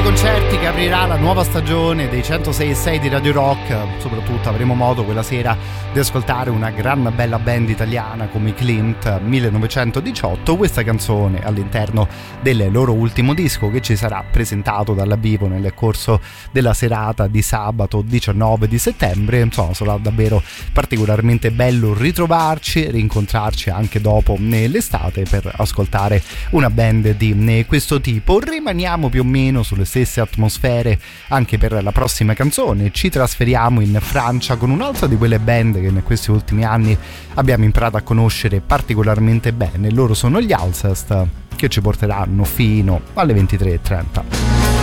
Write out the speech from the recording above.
concerti che aprirà la nuova stagione dei 106.6 di Radio Rock. Soprattutto avremo modo quella sera di ascoltare una gran bella band italiana come i Clint, 1918. Questa canzone all'interno del loro ultimo disco, che ci sarà presentato dalla vivo nel corso della serata di sabato 19 di settembre. Insomma, sarà davvero particolarmente bello ritrovarci, rincontrarci anche dopo l'estate per ascoltare una band di questo tipo. Rimaniamo più o meno sulle stesse atmosfere anche per la prossima canzone. Ci trasferiamo in Francia con un'altra di quelle band che in questi ultimi anni abbiamo imparato a conoscere particolarmente bene. Loro sono gli Alcest, che ci porteranno fino alle 23:30.